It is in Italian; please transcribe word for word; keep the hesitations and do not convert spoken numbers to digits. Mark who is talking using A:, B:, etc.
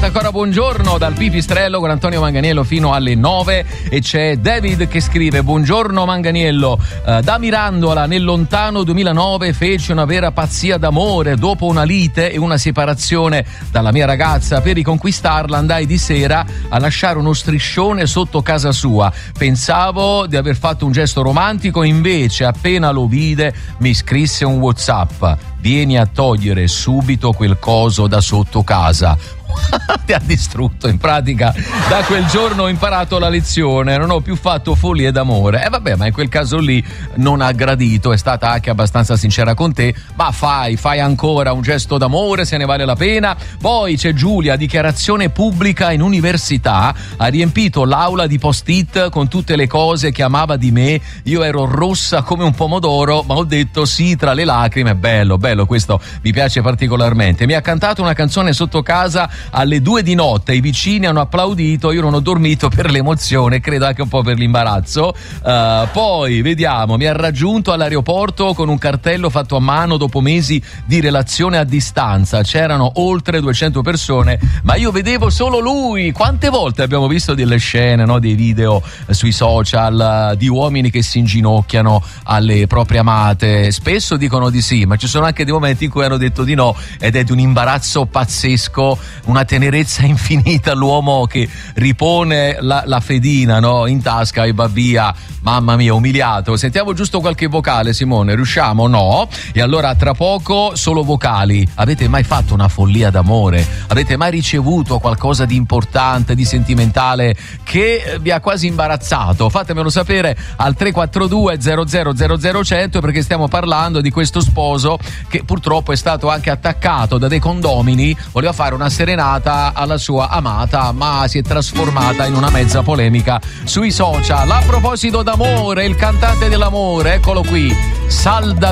A: ancora buongiorno dal Pipistrello con Antonio Manganiello fino alle nove e c'è David che scrive: buongiorno Manganiello, uh, da Mirandola nel lontano duemilanove feci una vera pazzia d'amore. Dopo una lite e una separazione dalla mia ragazza, per riconquistarla andai di sera a lasciare uno striscione sotto casa sua. Pensavo di aver fatto un gesto romantico, invece appena lo vide mi scrisse un WhatsApp: vieni a togliere subito quel coso da sotto casa. Ti ha distrutto. In pratica da quel giorno ho imparato la lezione, non ho più fatto follie d'amore. E eh vabbè, ma in quel caso lì non ha gradito, è stata anche abbastanza sincera con te, ma fai, fai ancora un gesto d'amore se ne vale la pena. Poi c'è Giulia, dichiarazione pubblica in università, ha riempito l'aula di post-it con tutte le cose che amava di me, io ero rossa come un pomodoro, ma ho detto sì tra le lacrime. Bello, bello, questo mi piace particolarmente. Mi ha cantato una canzone sotto casa alle due di notte, i vicini hanno applaudito, io non ho dormito per l'emozione, credo anche un po' per l'imbarazzo. Uh, poi vediamo, mi ha raggiunto all'aeroporto con un cartello fatto a mano dopo mesi di relazione a distanza, c'erano oltre duecento persone ma io vedevo solo lui. Quante volte abbiamo visto delle scene, no? Dei video sui social uh, di uomini che si inginocchiano alle proprie amate, spesso dicono di sì, ma ci sono anche dei momenti in cui hanno detto di no ed è di un imbarazzo pazzesco, una tenerezza infinita, l'uomo che ripone la, la fedina, no? In tasca e va via. Mamma mia, umiliato. Sentiamo giusto qualche vocale, Simone, riusciamo? No? E allora tra poco solo vocali. Avete mai fatto una follia d'amore? Avete mai ricevuto qualcosa di importante, di sentimentale che vi ha quasi imbarazzato? Fatemelo sapere al tre quattro due zero zero zero zero cento, perché stiamo parlando di questo sposo che purtroppo è stato anche attaccato da dei condomini, voleva fare una serenata alla sua amata ma si è trasformata in una mezza polemica sui social. A proposito d'amore, il cantante dell'amore, eccolo qui, Salda